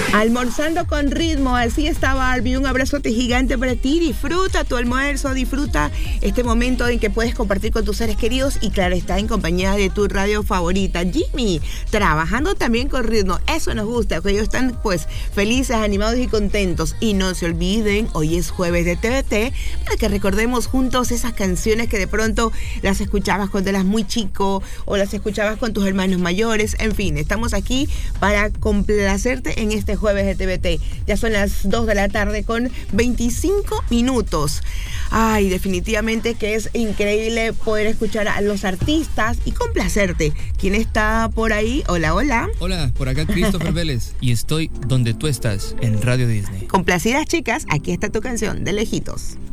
Almorzando con ritmo, así está Barbie. Un abrazote gigante para ti. Disfruta tu almuerzo, disfruta este momento en que puedes compartir con tus seres queridos y claro, está en compañía de tu radio favorita. Jimmy, trabajando también con ritmo. Eso nos gusta, que ellos están pues felices, animados y contentos. Y no se olviden, hoy es jueves de TVT, para que recordemos juntos esas canciones que de pronto las escuchabas cuando eras muy chico o las escuchabas con tus hermanos mayores. En fin, estamos aquí para complacerte en este jueves de TVT. Ya son las 2 de la tarde con 25 minutos. Ay, definitivamente que es increíble poder escuchar a los artistas y complacerte. ¿Quién está por ahí? Hola, hola. Hola, por acá Christopher Vélez. Y estoy donde tú estás, en Radio Disney. Complacidas, chicas, aquí está tu canción de lejitos.